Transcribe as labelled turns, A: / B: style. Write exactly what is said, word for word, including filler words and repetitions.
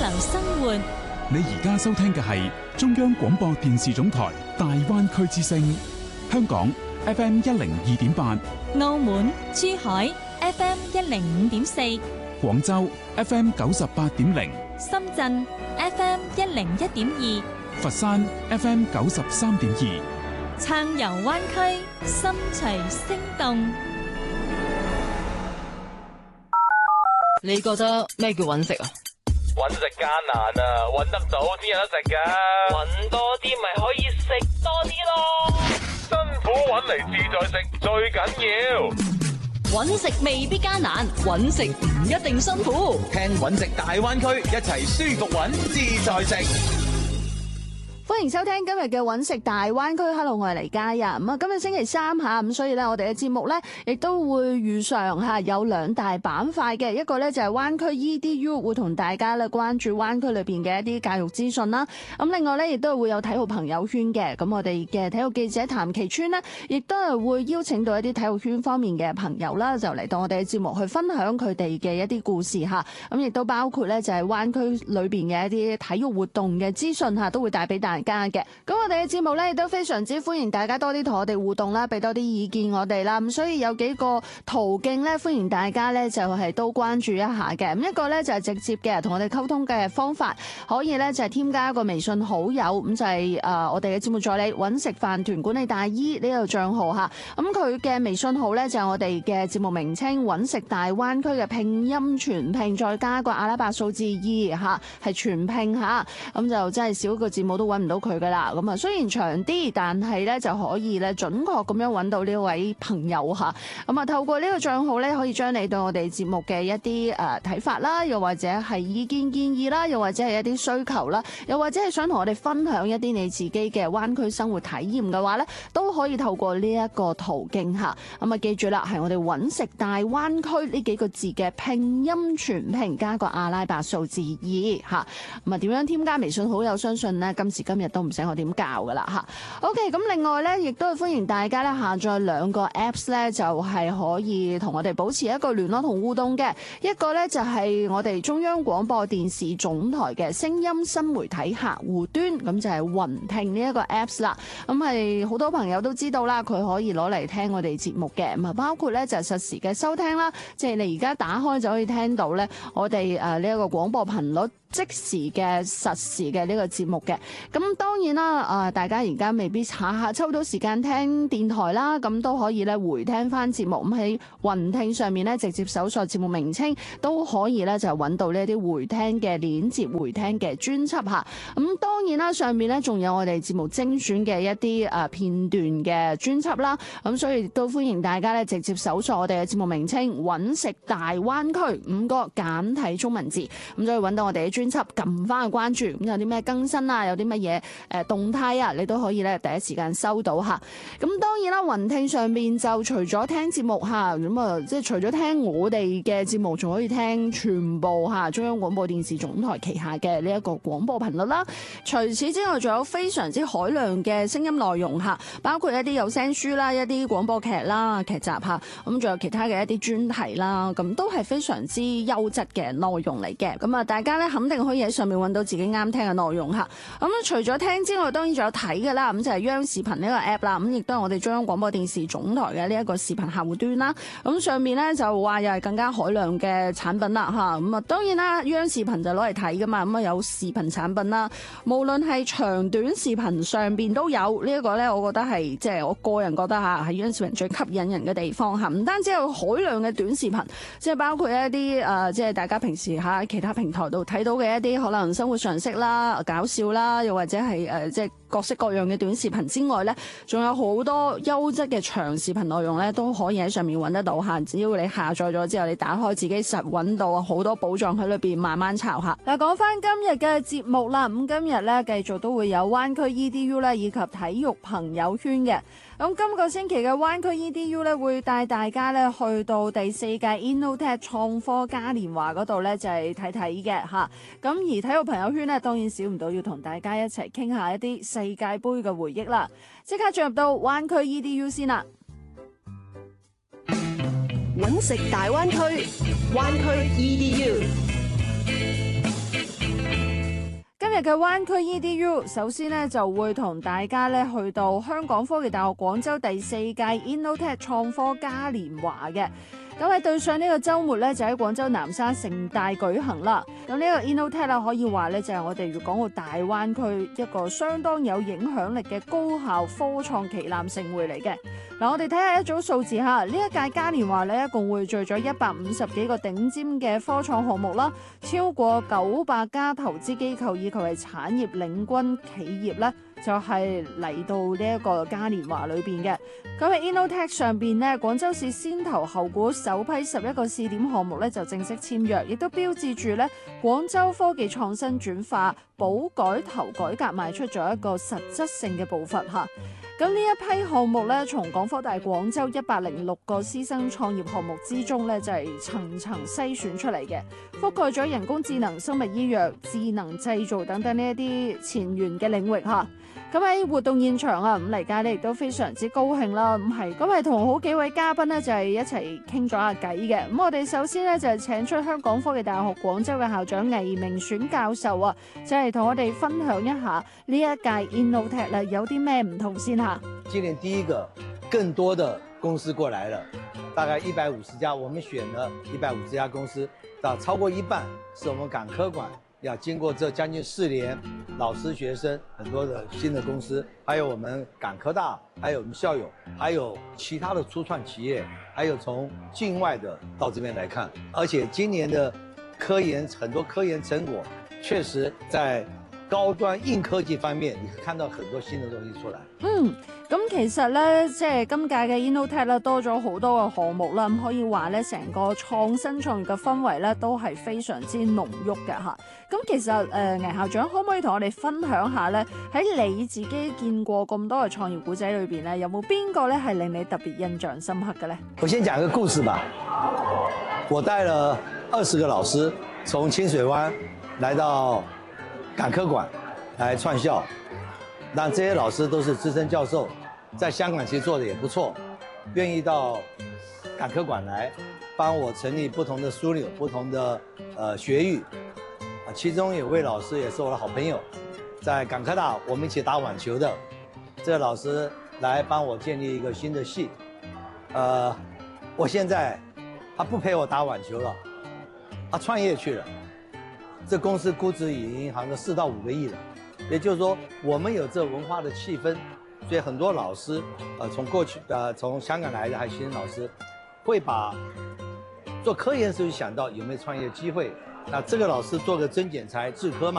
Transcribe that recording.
A: 流生活。
B: 你而家收聽嘅係中央廣播電視總台大灣區之聲，香港 F M 一零二點八，
A: 澳門、珠海 F M 一零五點四，
B: 廣州 F M 九十八點零，
A: 深圳 F M 一零一點二，
B: 佛山 F M 九十三點二。
A: 暢遊灣區，心隨聲動。
C: 你覺得咩叫揾食啊？
D: 揾食艱難啊，揾得到先有得食噶。揾多啲咪可以食多啲咯。辛苦揾嚟自在食最緊要。
C: 揾食未必艱難，揾食唔一定辛苦。
E: 聽揾食大灣區，一齊舒服揾自在食。
F: 歡迎收聽今日嘅揾食大灣區。Hello， 我係黎嘉欣。咁啊，今日星期三吓，咁所以咧，我哋嘅節目咧，亦都會遇上吓有兩大板塊嘅，一個咧就係灣區 E D U 會同大家咧關注灣區裏邊嘅一啲教育資訊啦。咁另外咧，亦都會有體育朋友圈嘅。咁我哋嘅體育記者譚其川呢，亦都係會邀請到一啲體育圈方面嘅朋友啦，就嚟到我哋嘅節目去分享佢哋嘅一啲故事吓。咁亦都包括咧就係灣區裏邊嘅一啲體育活動嘅資訊吓，都會帶俾大家嘅。咁我哋嘅節目咧亦都非常之歡迎大家多啲同我哋互動啦，俾多啲意見我哋啦。咁所以有幾個途徑咧，歡迎大家咧就係都關注一下嘅。咁一個咧就係直接嘅同我哋溝通嘅方法，可以咧就係添加一個微信好友，咁就係誒我哋嘅節目助理揾食飯團管理大姨呢個賬號吓。咁佢嘅微信號咧就係我哋嘅節目名稱揾食大灣區嘅拼音全拼，再加個阿拉伯數字二吓，係全拼吓。咁就真係少個字母都揾唔到佢嘅啦。咁啊，雖然長啲，但係咧就可以咧準確咁樣揾到呢位朋友吓。咁啊，透過呢個賬號咧，可以將你對我哋節目嘅一啲誒睇法啦，又或者係意見建議啦，又或者係一啲需求啦，又或者係想同我哋分享一啲你自己嘅灣區生活體驗嘅話咧，都可以透過呢一個途徑吓。咁啊，記住啦，係我哋揾食大灣區呢幾個字嘅拼音全拼加個阿拉伯數字二吓。咁啊，點樣添加微信好友？相信呢，今時今日都唔使我點教噶啦吓。OK， 咁另外咧，亦都係歡迎大家咧下載兩個 Apps 咧，就係可以同我哋保持一個聯絡同互動嘅。一個咧就係我哋中央廣播電視總台嘅聲音新媒體客戶端，咁就係雲聽呢一個 Apps 啦。咁係好多朋友都知道啦，佢可以攞嚟聽我哋節目嘅。咁啊，包括咧就係實時嘅收聽啦，即係你而家打開就可以聽到咧我哋誒呢一個廣播頻率。即時嘅實時嘅呢個節目嘅，咁當然啦，啊大家而家未必下下抽到時間聽電台啦，咁都可以咧回聽翻節目，咁喺雲聽上面咧直接搜索節目名稱都可以咧就揾到呢啲回聽嘅鏈接、回聽嘅專輯嚇。咁當然啦，上面咧仲有我哋節目精選嘅一啲誒片段嘅專輯啦，咁所以都歡迎大家咧直接搜索我哋嘅節目名稱揾食大灣區五個簡體中文字，咁就可以揾到我哋嘅專輯，撳翻個關注，咁有啲咩更新啊，有啲乜嘢誒動態啊，你都可以咧第一時間收到吓。咁當然啦，雲聽上面就除咗聽節目吓，咁啊即係除咗聽我哋嘅節目，仲可以聽全部吓中央廣播電視總台旗下嘅呢一個廣播頻率啦。除此之外，仲有非常之海量嘅聲音內容吓，包括一啲有聲書啦、一啲廣播劇啦、劇集吓，咁仲有其他嘅一啲專題啦，咁都係非常之優質嘅內容嚟嘅。咁啊，大家咧肯定可以喺上面揾到自己啱聽嘅內容吓。咁除咗聽之外，當然仲有睇嘅啦。咁就係央視頻呢個 app 啦。咁亦都係我哋中央廣播電視總台嘅呢一個視頻客戶端啦。咁上面咧就話又係更加海量嘅產品啦吓。咁啊，當然啦，央視頻就攞嚟睇噶嘛。咁啊有視頻產品啦，無論係長短視頻上邊都有。呢一個咧，我覺得係即係我個人覺得吓，係央視頻最吸引人嘅地方吓。唔單止有海量嘅短視頻，即係包括一啲誒，即係大家平時喺其他平台度睇到嘅一啲可能生活常識啦、搞笑啦，又或者係誒即係各式各樣嘅短視頻之外咧，仲有好多優質嘅長視頻內容咧，都可以喺上面揾得到嚇。只要你下載咗之後，你打開自己實揾到好多寶藏喺裏邊，慢慢抄下。嗱，講翻今日嘅節目啦，咁今日咧繼續都會有灣區 E D U 咧以及體育朋友圈嘅。咁今個星期嘅灣區 E D U 咧會帶大家咧去到第四屆 Innotech 創科嘉年華嗰度咧，就係睇睇嘅嚇。咁而體育朋友圈咧，當然少唔到要同大家一齊傾下一啲世界盃嘅回憶啦。即刻進入到灣區 E D U 先啦。
G: 揾食大灣區，灣區 E D U。
F: 日嘅灣區 E D U， 首先咧就會同大家咧去到香港科技大學廣州第四屆 Innotech 創科嘉年華嘅。咁喺對上呢個週末咧，就喺廣州南沙盛大舉行啦。咁呢個 Innotech 啦，可以話咧就係我哋粵港澳大灣區一個相當有影響力嘅高校科創旗艦盛會嚟嘅。嗱，我哋睇下一組數字嚇，呢一屆嘉年華咧一共匯聚咗一百五十幾個頂尖嘅科創項目啦，超過九百家投資機構以及係產業領軍企業咧，就係嚟到呢一個嘉年華裏邊嘅。咁喺 Innotech 上邊呢，廣州市先投後股首批十一個試點項目咧就正式簽約，亦都標誌住咧廣州科技創新轉化、保改投改革邁出咗一個實質性嘅步伐嚇。咁呢一批項目咧，從廣科大廣州一百零六個師生創業項目之中咧，就係、是、層層篩選出嚟嘅，覆蓋咗人工智能、生物醫藥、智能製造等等呢一啲前沿嘅領域嚇。咁喺活動現場啊，伍黎佳咧亦都非常之高興啦。咁係，咁係同好幾位嘉賓呢，就係一齊傾咗下偈嘅。咁我哋首先呢，就係請出香港科技大學廣州嘅校長倪明選教授啊，就係同我哋分享一下呢一屆 Innotech 咧有啲咩唔同先嚇。
G: 今年第一個，更多的公司過來了，大概一百五十家，我們選了一百五十家公司，到超過一半是我們港科館。要經過這將近四年，老師、學生很多的新的公司，還有我們港科大，還有我們校友，還有其他的初創企業，還有從境外的到這邊來看，而且今年的科研很多科研成果，確實在高端硬科技方面，你看到很多新的東西出來。嗯，
F: 咁其實咧，即係今屆嘅 Innotech 咧多咗好多個項目啦，咁可以話咧，成個創新創業嘅氛圍咧都係非常之濃郁嘅嚇。咁其實誒，倪、呃、校長可唔可以同我哋分享下咧？喺你自己見過咁多嘅創業故仔裏邊咧，有冇邊個咧係令你特別印象深刻嘅咧？
G: 我先講個故事吧。我帶了二十個老師從清水灣來到港科館來創校。那這些老師都是資深教授，在香港其實做得也不錯，願意到港科館來幫我成立不同的樞紐、不同的呃學域。啊，其中有位老師也是我的好朋友，在港科大我們一起打網球的，這個老師來幫我建立一個新的系。呃，我現在他不陪我打網球了，他創業去了，這公司估值已經好像四到五個億了。也就是說，我們有這文化的氣氛，所以很多老師，呃，從過去，呃，從香港來的還有新人老師，會把做科研時候想到有沒有創業機會。那這個老師做個增減材製科嘛。